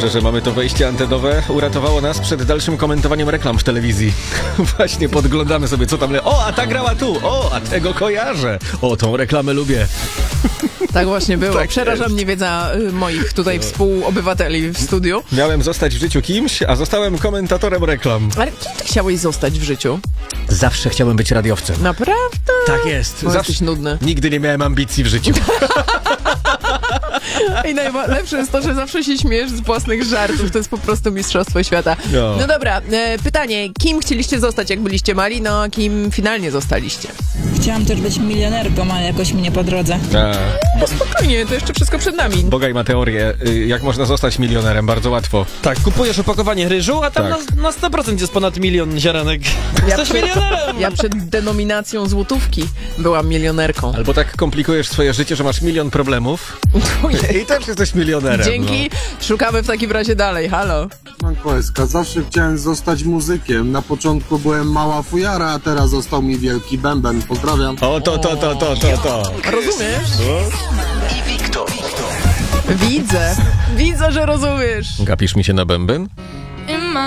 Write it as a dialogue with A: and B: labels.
A: Dobrze, że mamy to wejście antenowe. Uratowało nas przed dalszym komentowaniem reklam w telewizji. Właśnie podglądamy sobie, co tam... O, a ta grała tu! O, a tego kojarzę! O, tą reklamę lubię.
B: Tak właśnie było.
A: Tak
B: Przeraża mnie wiedza moich tutaj współobywateli w studiu.
A: Miałem zostać w życiu kimś, a zostałem komentatorem reklam.
B: Ale kim ty chciałeś zostać w życiu?
A: Zawsze chciałem być radiowcem.
B: Naprawdę?
A: Tak jest.
B: Bo jesteś nudny.
A: Nigdy nie miałem ambicji w życiu.
B: I najlepsze jest to, że zawsze się śmiejesz z własnych żartów. To jest po prostu mistrzostwo świata. No dobra, pytanie. Kim chcieliście zostać, jak byliście mali? No, a kim finalnie zostaliście?
C: Chciałam też być milionerką, ale jakoś mi nie po drodze.
B: No spokojnie, to jeszcze wszystko przed nami.
A: Bogaj ma teorię, jak można zostać milionerem, bardzo łatwo.
D: Tak, kupujesz opakowanie ryżu, a tam
A: Tak.
D: na 100% jest ponad 1 000 000 ziarenek. Jesteś milionerem!
B: Ja przed denominacją złotówki byłam milionerką.
A: Albo tak komplikujesz swoje życie, że masz 1 000 000 problemów i też jesteś milionerem.
B: Dzięki, szukamy w takim razie dalej, halo.
E: Mankoeska, zawsze chciałem zostać muzykiem. Na początku byłem mała fujara, a teraz został mi wielki bęben. Pozdrawiam.
A: O, to.
B: Rozumiesz? Widzę, że rozumiesz.
A: Gapisz mi się na bęben?